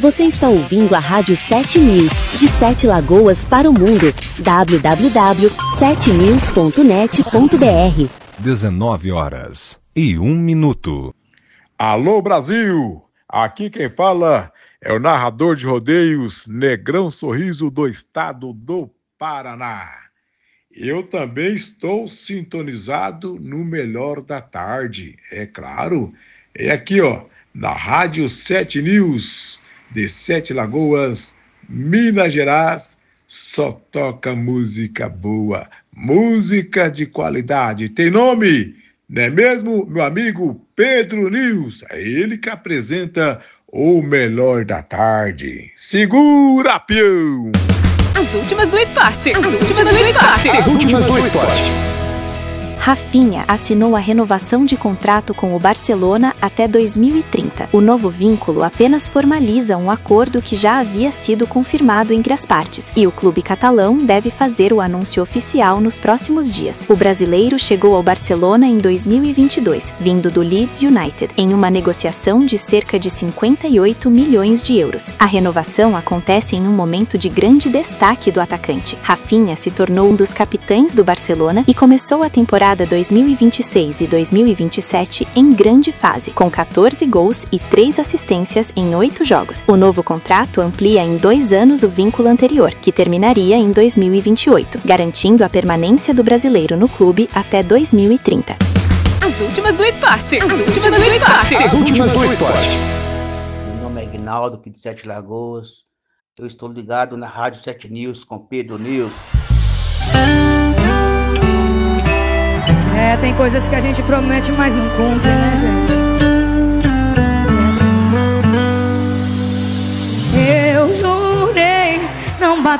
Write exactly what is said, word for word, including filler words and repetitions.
Você está ouvindo a Rádio sete News, de Sete Lagoas para o mundo. w w w ponto sete news ponto net ponto b r. dezenove horas e um minuto. Alô, Brasil! Aqui quem fala é o narrador de rodeios Negrão Sorriso do estado do Paraná. Eu também estou sintonizado no melhor da tarde, é claro. É aqui, ó, na Rádio sete News, de Sete Lagoas, Minas Gerais. Só toca música boa, música de qualidade. Tem nome, não é mesmo, meu amigo Pedro News? É ele que apresenta o melhor da tarde. Segura, peão! As últimas do esporte. As últimas do esporte. As últimas do esporte. Rafinha assinou a renovação de contrato com o Barcelona até dois mil e trinta. O novo vínculo apenas formaliza um acordo que já havia sido confirmado entre as partes, e o clube catalão deve fazer o anúncio oficial nos próximos dias. O brasileiro chegou ao Barcelona em dois mil e vinte e dois, vindo do Leeds United, em uma negociação de cerca de cinquenta e oito milhões de euros. A renovação acontece em um momento de grande destaque do atacante. Rafinha se tornou um dos capitães do Barcelona e começou a temporada dois mil e vinte e seis e dois mil e vinte e sete em grande fase, com quatorze gols e três assistências em oito jogos. O novo contrato amplia em dois anos o vínculo anterior, que terminaria em dois mil e vinte e oito, garantindo a permanência do brasileiro no clube até dois mil e trinta. As últimas do esporte. As últimas do esporte. As últimas do esporte. Meu nome é Ignaldo, aqui de Sete Lagoas. Eu estou ligado na Rádio sete News com Pedro News. É, tem coisas que a gente promete, mas não cumpre, né, gente?